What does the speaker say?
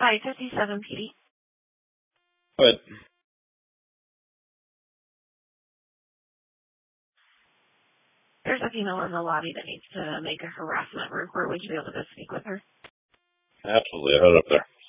557 PD. But There's a female in the lobby that needs to make a harassment report. Would you be able to speak with her? absolutely, I heard up there.